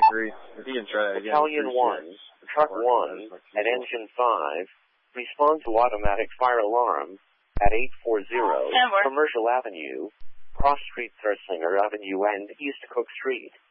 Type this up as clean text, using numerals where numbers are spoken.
3. If you can try that again. Battalion 1, Truck 1, at Engine 5, respond to automatic fire alarm at 840 Commercial Avenue, Cross Street, Thursinger Avenue, and East Cook Street.